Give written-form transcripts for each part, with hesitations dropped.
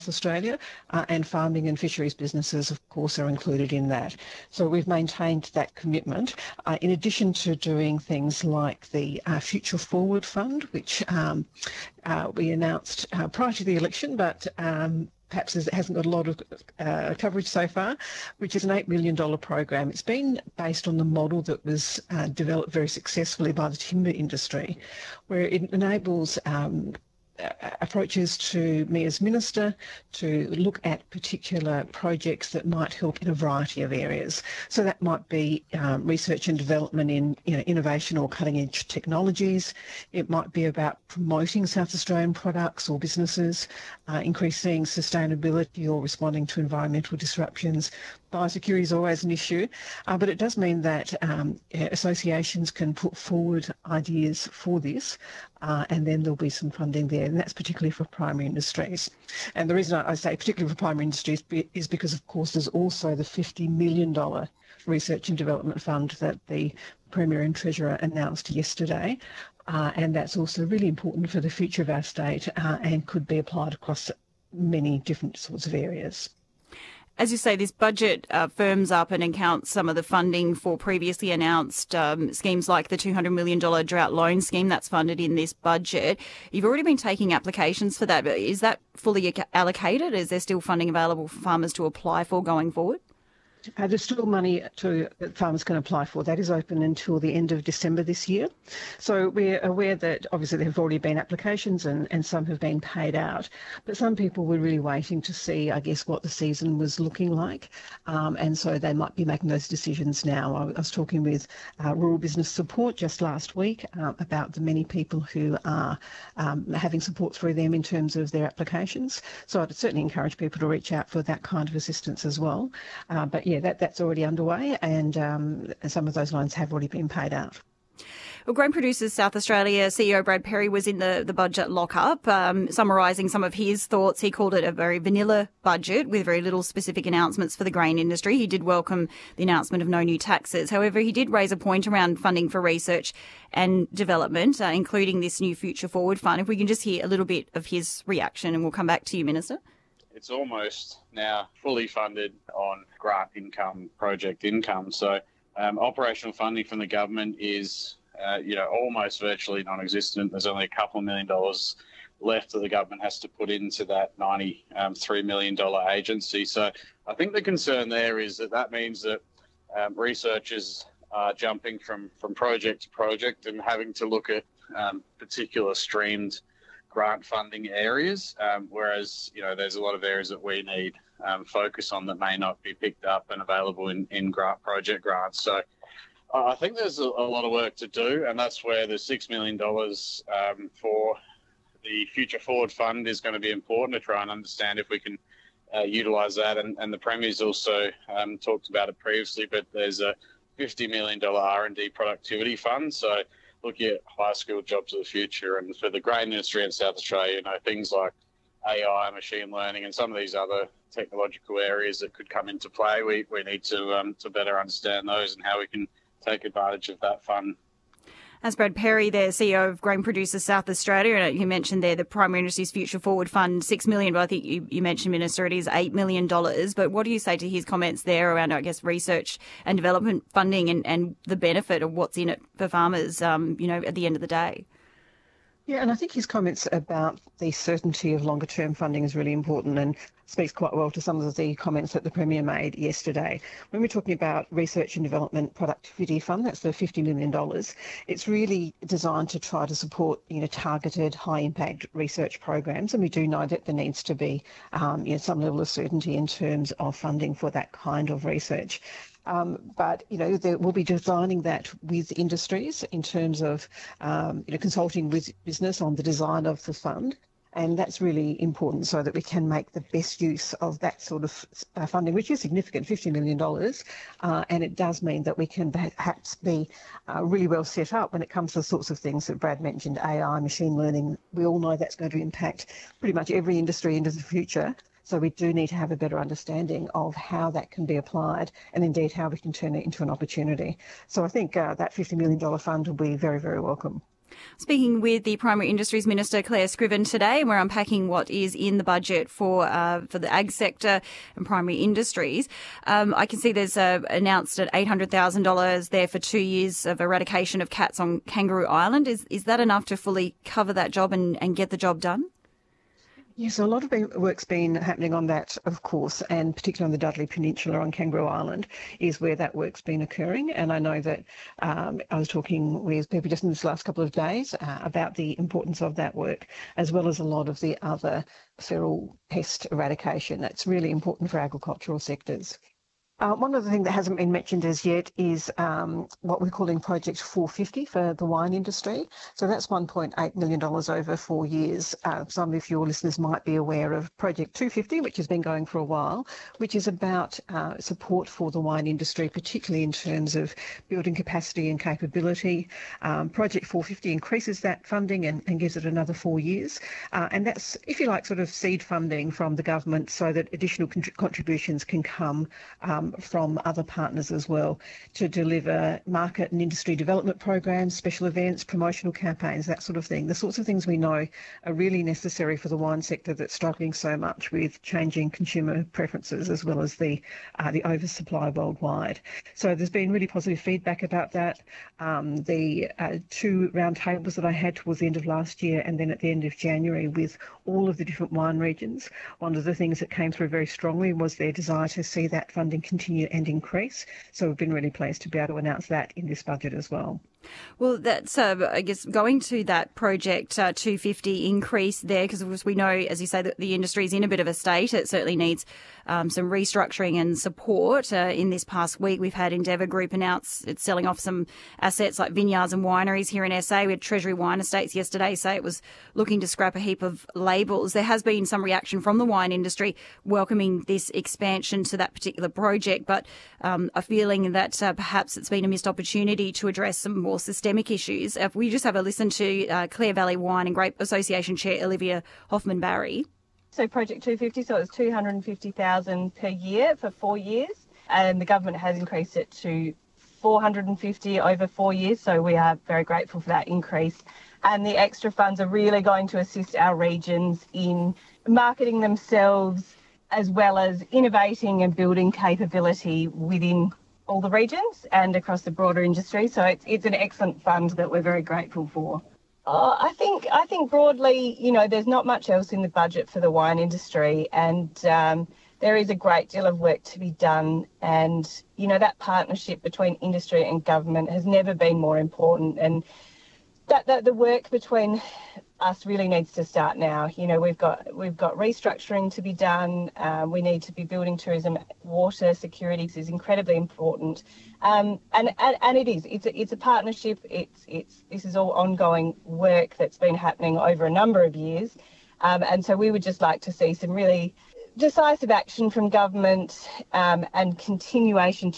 Australia, and farming and fisheries businesses, of course, are included in that. So we've maintained that commitment, in addition to doing things like the Future Forward Fund, which we announced prior to the election, but perhaps it hasn't got a lot of coverage so far, which is an $8 million program. It's been based on the model that was developed very successfully by the timber industry, where it enables approaches to me as Minister to look at particular projects that might help in a variety of areas. So that might be research and development in innovation or cutting edge technologies. It might be about promoting South Australian products or businesses, increasing sustainability or responding to environmental disruptions. Biosecurity is always an issue, but it does mean that associations can put forward ideas for this, and then there'll be some funding there, and that's particularly for primary industries. And the reason I say particularly for primary industries is because, of course, there's also the $50 million Research and Development Fund that the Premier and Treasurer announced yesterday, and that's also really important for the future of our state and could be applied across many different sorts of areas. As you say, this budget firms up and accounts some of the funding for previously announced schemes like the $200 million drought loan scheme that's funded in this budget. You've already been taking applications for that, but is that fully allocated? Is there still funding available for farmers to apply for going forward? There's still money that farmers can apply for. That is open until the end of December this year. So we're aware that obviously there have already been applications and some have been paid out. But some people were really waiting to see, I guess, what the season was looking like. And so they might be making those decisions now. I was talking with Rural Business Support just last week about the many people who are having support through them in terms of their applications. So I'd certainly encourage people to reach out for that kind of assistance as well. But yeah, that's already underway, and some of those loans have already been paid out. Well, Grain Producers South Australia CEO Brad Perry was in the budget lock-up, summarising some of his thoughts. He called it a very vanilla budget with very little specific announcements for the grain industry. He did welcome the announcement of no new taxes. However, he did raise a point around funding for research and development, including this new Future Forward Fund. If we can just hear a little bit of his reaction, and we'll come back to you, Minister. It's almost now fully funded on grant income, project income. So operational funding from the government is, almost virtually non-existent. There's only a couple of $1 million left that the government has to put into that $93 million agency. So I think the concern there is that means that researchers are jumping from project to project and having to look at particular streamed grant funding areas, whereas, there's a lot of areas that we need focus on that may not be picked up and available in project grants. So I think there's a lot of work to do, and that's where the $6 million for the Future Forward Fund is going to be important to try and understand if we can utilise that. And the Premier's also talked about it previously, but there's a $50 million R&D productivity fund. So looking at high-skilled jobs of the future. And for the grain industry in South Australia, things like AI, machine learning, and some of these other technological areas that could come into play, we need to better understand those and how we can take advantage of that fund. As Brad Perry, the CEO of Grain Producers South Australia, and you mentioned there the Primary Industries Future Forward Fund, $6 million, but I think you mentioned, Minister, it is $8 million. But what do you say to his comments there around, I guess, research and development funding and the benefit of what's in it for farmers, at the end of the day? Yeah, and I think his comments about the certainty of longer-term funding is really important and speaks quite well to some of the comments that the Premier made yesterday. When we're talking about Research and Development Productivity Fund, that's the $50 million, it's really designed to try to support, targeted high-impact research programs, and we do know that there needs to be, some level of certainty in terms of funding for that kind of research. But we'll be designing that with industries in terms of, consulting with business on the design of the fund. And that's really important so that we can make the best use of that sort of funding, which is significant, $50 million. And it does mean that we can perhaps be really well set up when it comes to the sorts of things that Brad mentioned, AI, machine learning. We all know that's going to impact pretty much every industry into the future. So we do need to have a better understanding of how that can be applied and indeed how we can turn it into an opportunity. So I think that $50 million fund will be very, very welcome. Speaking with the Primary Industries Minister, Claire Scriven, today, and we're unpacking what is in the budget for the ag sector and primary industries. I can see there's announced at $800,000 there for 2 years of eradication of cats on Kangaroo Island. Is that enough to fully cover that job and get the job done? Yes, so a lot of work's been happening on that, of course, and particularly on the Dudley Peninsula on Kangaroo Island is where that work's been occurring. And I know that I was talking with people just in this last couple of days about the importance of that work, as well as a lot of the other feral pest eradication. That's really important for agricultural sectors. One other thing that hasn't been mentioned as yet is what we're calling Project 450 for the wine industry. So that's $1.8 million over 4 years. Some of your listeners might be aware of Project 250, which has been going for a while, which is about support for the wine industry, particularly in terms of building capacity and capability. Project 450 increases that funding and gives it another 4 years. And that's, if you like, sort of seed funding from the government so that additional contributions can come from other partners as well to deliver market and industry development programs, special events, promotional campaigns, that sort of thing. The sorts of things we know are really necessary for the wine sector that's struggling so much with changing consumer preferences as well as the oversupply worldwide. So there's been really positive feedback about that. The 2 round tables that I had towards the end of last year and then at the end of January with all of the different wine regions, one of the things that came through very strongly was their desire to see that funding continue and increase. So we've been really pleased to be able to announce that in this budget as well. Well, that's, I guess, going to that Project 250 increase there, because of course we know, as you say, that the industry is in a bit of a state. It certainly needs some restructuring and support. In this past week, we've had Endeavour Group announce it's selling off some assets like vineyards and wineries here in SA. We had Treasury Wine Estates yesterday say it was looking to scrap a heap of labels. There has been some reaction from the wine industry welcoming this expansion to that particular project, but a feeling that perhaps it's been a missed opportunity to address some more systemic issues. If we just have a listen to Clare Valley Wine and Grape Association Chair Olivia Hoffman-Barry. So Project 250, so it's $250,000 per year for 4 years, and the government has increased it to $450 over 4 years, so we are very grateful for that increase. And the extra funds are really going to assist our regions in marketing themselves as well as innovating and building capability within all the regions and across the broader industry. So it's an excellent fund that we're very grateful for. I think broadly, there's not much else in the budget for the wine industry, and there is a great deal of work to be done. And, that partnership between industry and government has never been more important. And that the work between us really needs to start now. We've got restructuring to be done. We need to be building tourism. Water security is incredibly important, and it is. It's a partnership. This is all ongoing work that's been happening over a number of years, and so we would just like to see some really decisive action from government and continuation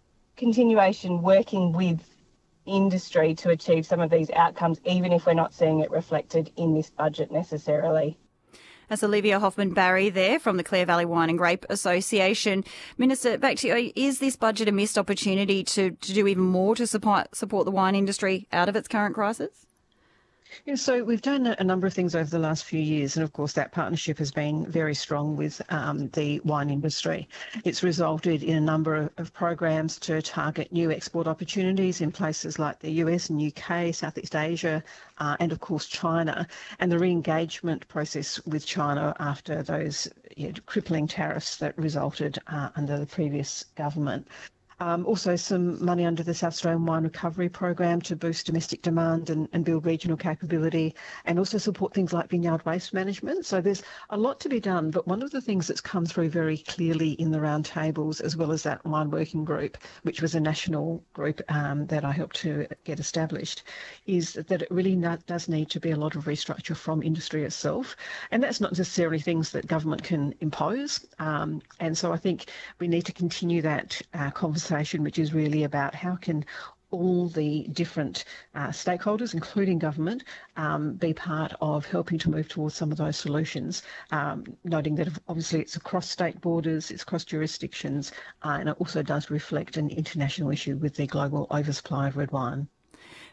working with industry to achieve some of these outcomes, even if we're not seeing it reflected in this budget necessarily. That's Olivia Hoffman-Barry there from the Clare Valley Wine and Grape Association. Minister, back to you. Is this budget a missed opportunity to do even more to support the wine industry out of its current crisis? Yeah, so we've done a number of things over the last few years, and of course that partnership has been very strong with the wine industry. It's resulted in a number of programs to target new export opportunities in places like the US and UK, Southeast Asia, and of course China, and the re-engagement process with China after those crippling tariffs that resulted under the previous government. Also some money under the South Australian Wine Recovery Program to boost domestic demand and build regional capability, and also support things like vineyard waste management. So there's a lot to be done, but one of the things that's come through very clearly in the roundtables, as well as that wine working group, which was a national group that I helped to get established, is that it really does need to be a lot of restructure from industry itself. And that's not necessarily things that government can impose. And so I think we need to continue that conversation, which is really about how can all the different stakeholders, including government, be part of helping to move towards some of those solutions, noting that obviously it's across state borders, it's across jurisdictions, and it also does reflect an international issue with the global oversupply of red wine.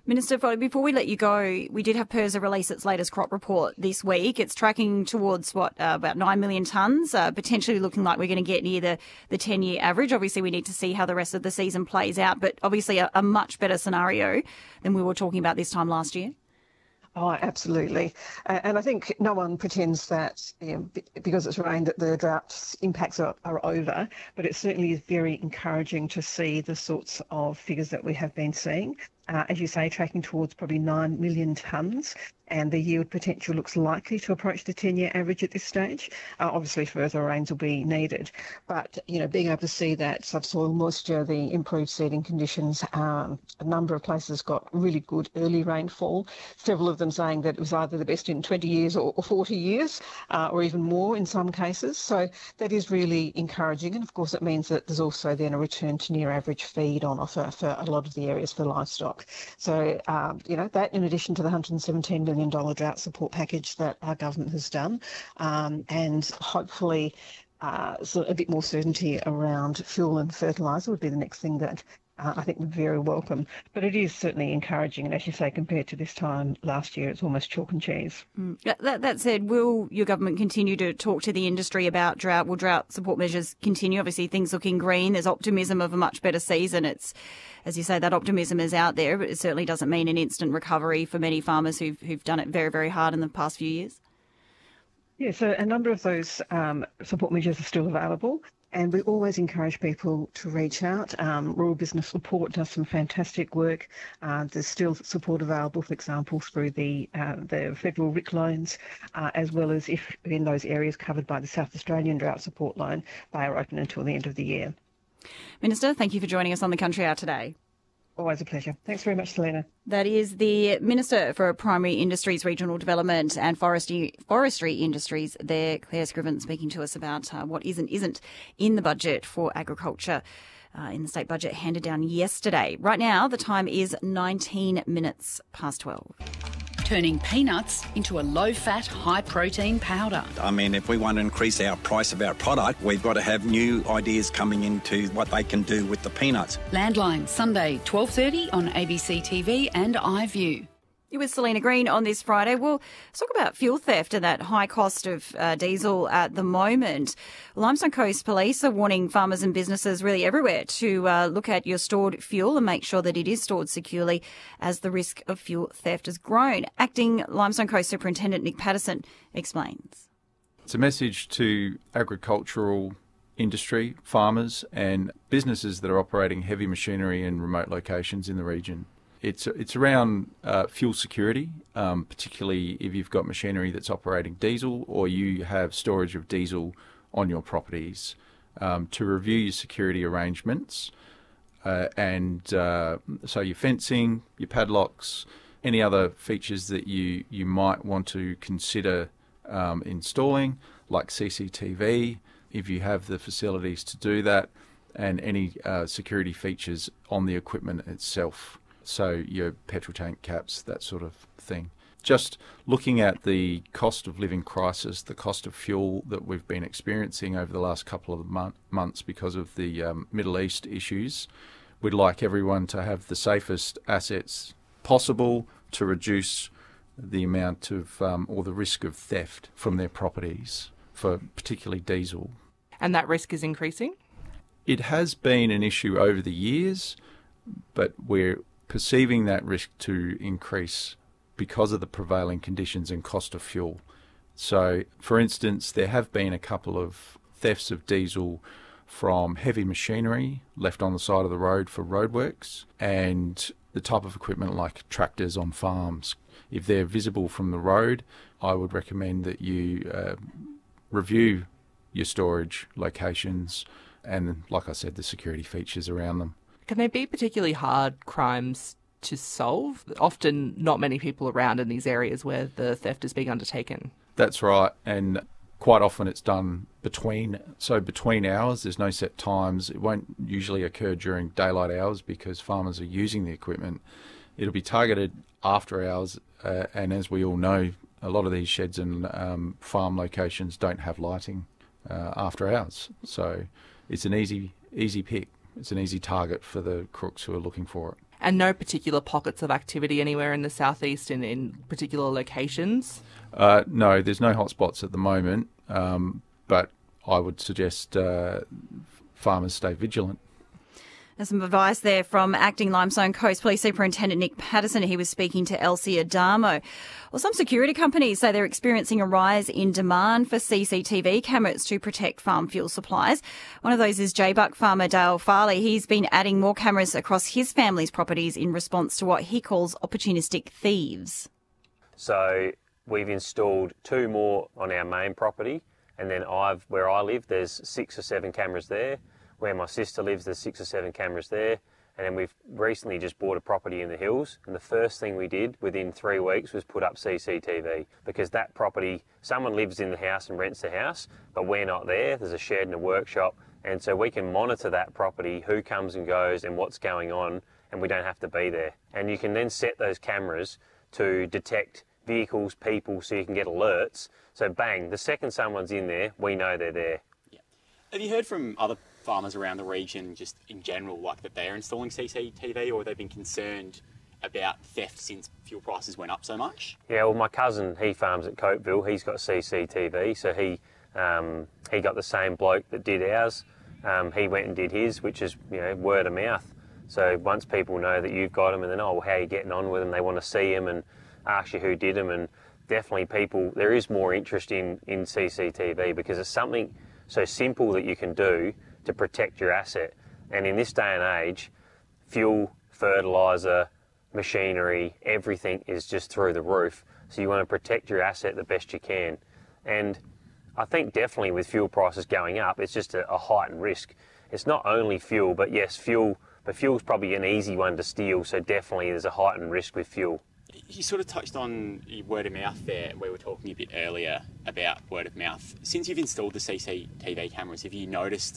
Minister, before we let you go, we did have PIRSA release its latest crop report this week. It's tracking towards, about 9 million tonnes, potentially looking like we're going to get near the 10-year average. Obviously, we need to see how the rest of the season plays out, but obviously a much better scenario than we were talking about this time last year. Oh, absolutely. And I think no one pretends that because it's rained that the drought impacts are over, but it certainly is very encouraging to see the sorts of figures that we have been seeing. As you say, tracking towards probably 9 million tonnes, and the yield potential looks likely to approach the 10-year average at this stage. Obviously, further rains will be needed, but being able to see that subsoil moisture, the improved seeding conditions, a number of places got really good early rainfall. Several of them saying that it was either the best in 20 years or 40 years, or even more in some cases. So that is really encouraging, and of course, it means that there's also then a return to near average feed on offer for a lot of the areas for livestock. So, that in addition to the $117 million drought support package that our government has done, and hopefully a bit more certainty around fuel and fertiliser would be the next thing that I think we're very welcome. But it is certainly encouraging, and as you say, compared to this time last year, it's almost chalk and cheese. That said, will your government continue to talk to the industry about drought? Will drought support measures continue? Obviously, things looking green. There's optimism of a much better season. It's, as you say, that optimism is out there, but it certainly doesn't mean an instant recovery for many farmers who've done it very, very hard in the past few years. Yeah, so a number of those support measures are still available. And we always encourage people to reach out. Rural Business Support does some fantastic work. There's still support available, for example, through the federal RIC loans, as well as if in those areas covered by the South Australian Drought Support Loan, they are open until the end of the year. Minister, thank you for joining us on the Country Hour today. Always a pleasure. Thanks very much, Selena. That is the Minister for Primary Industries, Regional Development and Forestry Industries there, Claire Scriven, speaking to us about what is and isn't in the budget for agriculture in the state budget handed down yesterday. Right now, the time is 19 minutes past 12. Turning peanuts into a low-fat, high-protein powder. I mean, if we want to increase our price of our product, we've got to have new ideas coming into what they can do with the peanuts. Landline, Sunday, 12:30 on ABC TV and iView. You're with Selena Green on this Friday. Well, let's talk about fuel theft and that high cost of diesel at the moment. Limestone Coast Police are warning farmers and businesses really everywhere to look at your stored fuel and make sure that it is stored securely as the risk of fuel theft has grown. Acting Limestone Coast Superintendent Nick Patterson explains. It's a message to agricultural industry, farmers and businesses that are operating heavy machinery in remote locations in the region. It's around fuel security, particularly if you've got machinery that's operating diesel or you have storage of diesel on your properties, to review your security arrangements and so your fencing, your padlocks, any other features that you might want to consider installing, like CCTV, if you have the facilities to do that, and any security features on the equipment itself. So your petrol tank caps, that sort of thing. Just looking at the cost of living crisis, the cost of fuel that we've been experiencing over the last couple of months because of the Middle East issues, we'd like everyone to have the safest assets possible to reduce the amount of or the risk of theft from their properties, for particularly diesel. And that risk is increasing? It has been an issue over the years, but we're perceiving that risk to increase because of the prevailing conditions and cost of fuel. So, for instance, there have been a couple of thefts of diesel from heavy machinery left on the side of the road for roadworks, and the type of equipment like tractors on farms. If they're visible from the road, I would recommend that you review your storage locations and, like I said, the security features around them. Can they be particularly hard crimes to solve? Often not many people around in these areas where the theft is being undertaken. That's right, and quite often it's done between hours. There's no set times. It won't usually occur during daylight hours because farmers are using the equipment. It'll be targeted after hours, and as we all know, a lot of these sheds and farm locations don't have lighting after hours. So it's an easy pick. It's an easy target for the crooks who are looking for it. And no particular pockets of activity anywhere in the southeast in particular locations? No, there's no hotspots at the moment, but I would suggest farmers stay vigilant. There's some advice there from Acting Limestone Coast Police Superintendent Nick Patterson. He was speaking to Elsie Adamo. Well, some security companies say they're experiencing a rise in demand for CCTV cameras to protect farm fuel supplies. One of those is Jaybuck farmer Dale Farley. He's been adding more cameras across his family's properties in response to what he calls opportunistic thieves. So we've installed 2 more on our main property, and then where I live, there's 6 or 7 cameras there. Where my sister lives, there's 6 or 7 cameras there. And then we've recently just bought a property in the hills, and the first thing we did within 3 weeks was put up CCTV, because that property, someone lives in the house and rents the house, but we're not there. There's a shed and a workshop, and so we can monitor that property, who comes and goes and what's going on, and we don't have to be there. And you can then set those cameras to detect vehicles, people, so you can get alerts. So bang, the second someone's in there, we know they're there. Yeah. Have you heard from other farmers around the region, just in general, like that they're installing CCTV, or they've been concerned about theft since fuel prices went up so much? Yeah, well, my cousin, he farms at Copeville. He's got CCTV, so he got the same bloke that did ours. He went and did his, which is, word of mouth. So once people know that you've got them, and then, how are you getting on with them? They want to see them and ask you who did them, and definitely there is more interest in CCTV because it's something so simple that you can do to protect your asset. And in this day and age, fuel, fertiliser, machinery, everything is just through the roof. So you want to protect your asset the best you can. And I think definitely with fuel prices going up, it's just a heightened risk. It's not only fuel, but yes, but fuel's probably an easy one to steal, so definitely there's a heightened risk with fuel. You sort of touched on word of mouth there. We were talking a bit earlier about word of mouth. Since you've installed the CCTV cameras, have you noticed,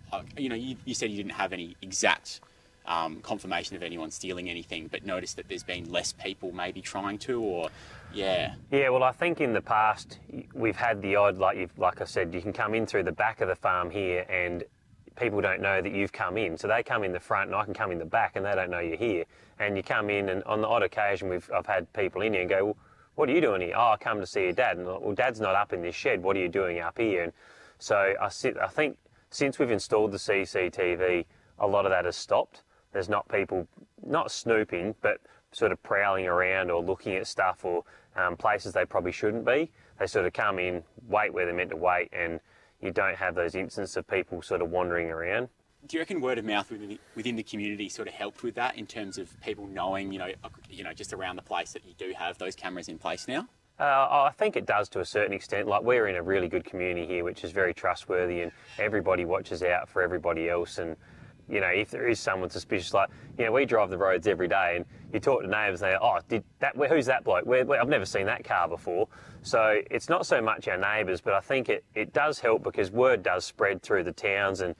you said you didn't have any exact confirmation of anyone stealing anything, but noticed that there's been less people maybe trying to, or, yeah? Yeah, well, I think in the past we've had the odd, like I said, you can come in through the back of the farm here and people don't know that you've come in. So they come in the front and I can come in the back and they don't know you're here. And you come in, and on the odd occasion I've had people in here and go, well, what are you doing here? Oh, I come to see your dad. And I'm like, well, Dad's not up in this shed. What are you doing up here? And so I think since we've installed the CCTV, a lot of that has stopped. There's not people, not snooping, but sort of prowling around or looking at stuff or places they probably shouldn't be. They sort of come in, wait where they're meant to wait, and you don't have those instances of people sort of wandering around. Do you reckon word of mouth within the community sort of helped with that in terms of people knowing, just around the place that you do have those cameras in place now? I think it does to a certain extent. Like, we're in a really good community here, which is very trustworthy, and everybody watches out for everybody else. And, if there is someone suspicious, we drive the roads every day and you talk to neighbours and they're, who's that bloke? I've never seen that car before. So it's not so much our neighbours, but I think it does help because word does spread through the towns and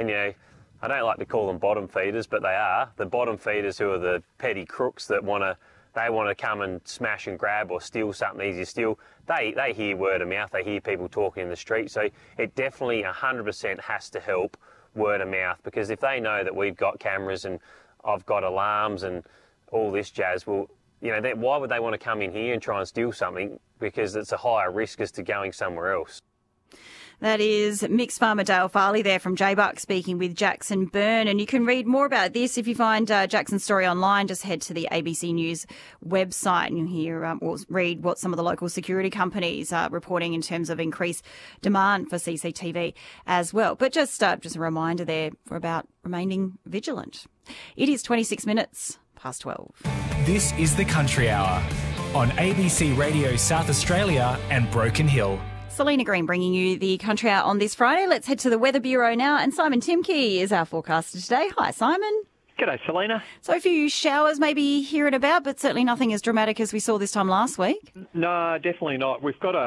I don't like to call them bottom feeders, but they are. The bottom feeders who are the petty crooks that want to come and smash and grab or steal something easy to steal. They hear word of mouth. They hear people talking in the street. So it definitely 100% has to help word of mouth, because if they know that we've got cameras and I've got alarms and all this jazz, well, why would they want to come in here and try and steal something? Because it's a higher risk as to going somewhere else. That is mixed farmer Dale Farley there from Jaybuck speaking with Jackson Byrne. And you can read more about this if you find Jackson's story online. Just head to the ABC News website and you'll hear or read what some of the local security companies are reporting in terms of increased demand for CCTV as well. But just a reminder there about remaining vigilant. It is 26 minutes past 12. This is the Country Hour on ABC Radio South Australia and Broken Hill. Selena Green bringing you the Country Hour on this Friday. Let's head to the Weather Bureau now, and Simon Timke is our forecaster today. Hi, Simon. G'day, Selena. So a few showers maybe here and about, but certainly nothing as dramatic as we saw this time last week. No, definitely not. We've got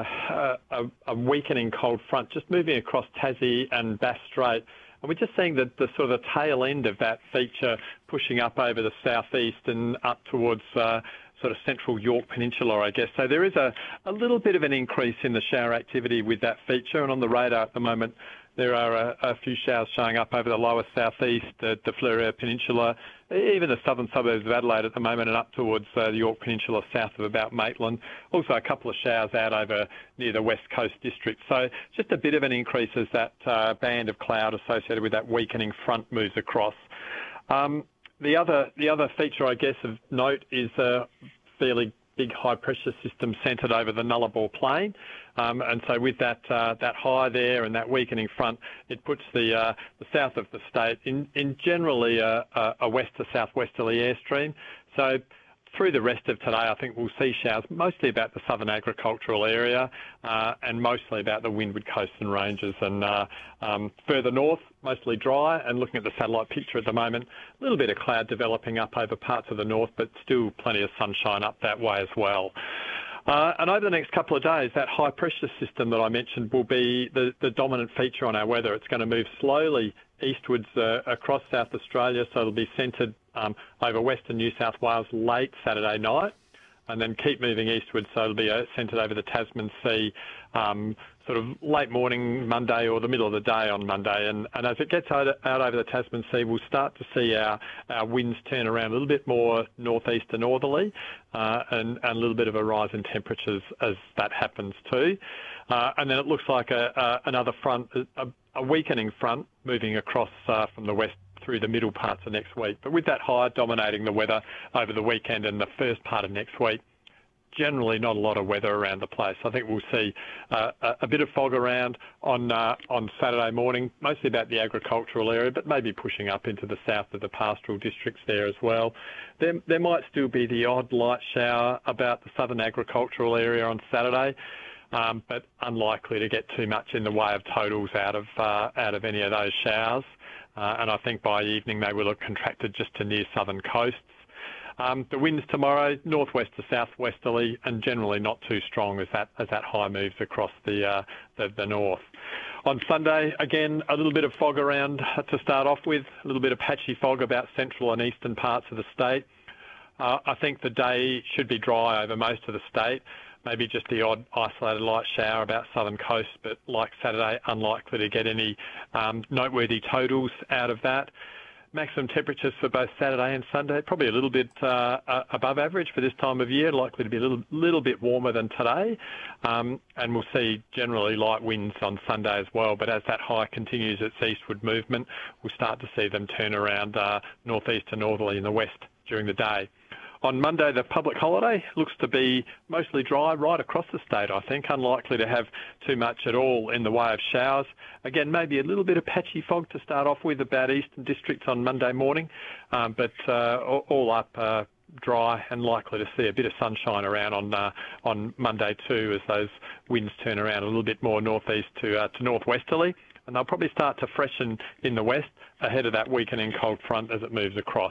a weakening cold front just moving across Tassie and Bass Strait. And we're just seeing the sort of the tail end of that feature pushing up over the southeast and up towards sort of central York Peninsula, I guess. So there is a little bit of an increase in the shower activity with that feature. And on the radar at the moment, There are a few showers showing up over the lower southeast, the Fleurieu Peninsula, even the southern suburbs of Adelaide at the moment, and up towards the Yorke Peninsula south of about Maitland. Also a couple of showers out over near the West Coast district. So just a bit of an increase as that band of cloud associated with that weakening front moves across. The other feature, I guess, of note is a fairly big high-pressure system centred over the Nullarbor Plain. And so with that high there and that weakening front, it puts the south of the state in generally a west to southwesterly airstream. So through the rest of today, I think we'll see showers mostly about the southern agricultural area and mostly about the Windward Coast and Ranges. And further north, mostly dry. And looking at the satellite picture at the moment, a little bit of cloud developing up over parts of the north, but still plenty of sunshine up that way as well. And over the next couple of days, that high-pressure system that I mentioned will be the dominant feature on our weather. It's going to move slowly eastwards across South Australia, so it'll be centred over western New South Wales late Saturday night, and then keep moving eastwards, so it'll be centred over the Tasman Sea sort of late morning Monday or the middle of the day on Monday. And as it gets out over the Tasman Sea, we'll start to see our winds turn around a little bit more northeast to northerly and a little bit of a rise in temperatures as that happens too. And then it looks like another front, a weakening front moving across from the west through the middle parts of next week. But with that high dominating the weather over the weekend and the first part of next week, generally not a lot of weather around the place. I think we'll see a bit of fog around on Saturday morning, mostly about the agricultural area, but maybe pushing up into the south of the pastoral districts there as well. There might still be the odd light shower about the southern agricultural area on Saturday, but unlikely to get too much in the way of totals out of any of those showers. And I think by evening they will have contracted just to near southern coasts. The winds tomorrow, northwest to southwesterly, and generally not too strong as that high moves across the north. On Sunday, again, a little bit of fog around to start off with, a little bit of patchy fog about central and eastern parts of the state. I think the day should be dry over most of the state. Maybe just the odd isolated light shower about southern coast, but like Saturday, unlikely to get any noteworthy totals out of that. Maximum temperatures for both Saturday and Sunday, probably a little bit above average for this time of year, likely to be a little bit warmer than today. And we'll see generally light winds on Sunday as well. But as that high continues its eastward movement, we'll start to see them turn around northeast to northerly in the west during the day. On Monday, the public holiday looks to be mostly dry right across the state, I think, unlikely to have too much at all in the way of showers. Again, maybe a little bit of patchy fog to start off with about eastern districts on Monday morning, but all up dry and likely to see a bit of sunshine around on Monday too as those winds turn around a little bit more northeast to northwesterly. And they'll probably start to freshen in the west ahead of that weakening cold front as it moves across.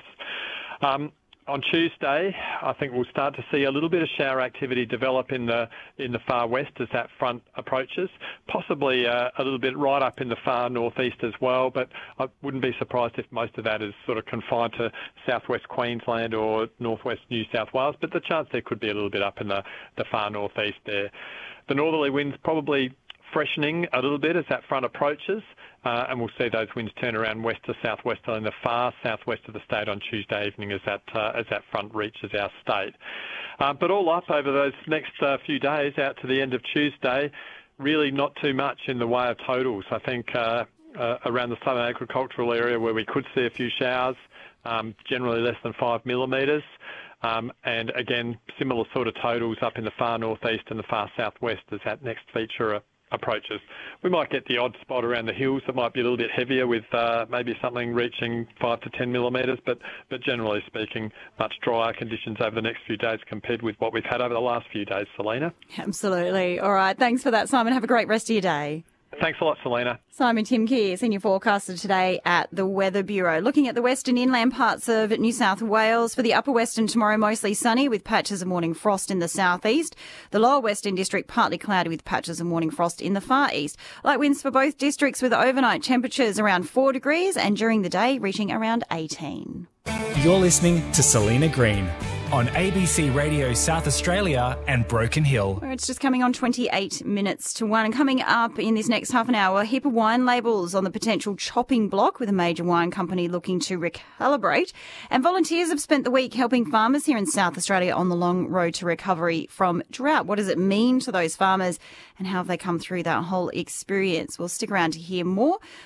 On Tuesday, I think we'll start to see a little bit of shower activity develop in the far west as that front approaches, possibly a little bit right up in the far northeast as well, but I wouldn't be surprised if most of that is sort of confined to southwest Queensland or northwest New South Wales, but the chance there could be a little bit up in the far northeast there. The northerly winds probably freshening a little bit as that front approaches, and we'll see those winds turn around west to southwesterly in the far southwest of the state on Tuesday evening as that front reaches our state. But all up over those next few days out to the end of Tuesday, really not too much in the way of totals. I think around the southern agricultural area where we could see a few showers, generally less than 5 millimetres. And again, similar sort of totals up in the far northeast and the far southwest as that next feature approaches. We might get the odd spot around the hills that might be a little bit heavier with maybe something reaching 5 to 10 millimetres, but generally speaking, much drier conditions over the next few days compared with what we've had over the last few days, Selena. Absolutely. All right. Thanks for that, Simon. Have a great rest of your day. Thanks a lot, Selena. Simon Timke, senior forecaster today at the Weather Bureau. Looking at the western inland parts of New South Wales. For the upper western tomorrow, mostly sunny with patches of morning frost in the southeast. The lower western district partly cloudy with patches of morning frost in the far east. Light winds for both districts with overnight temperatures around 4 degrees and during the day reaching around 18. You're listening to Selena Green on ABC Radio South Australia and Broken Hill. It's just coming on 28 minutes to 1. And coming up in this next half an hour, a heap of wine labels on the potential chopping block with a major wine company looking to recalibrate. And volunteers have spent the week helping farmers here in South Australia on the long road to recovery from drought. What does it mean to those farmers and how have they come through that whole experience? We'll stick around to hear more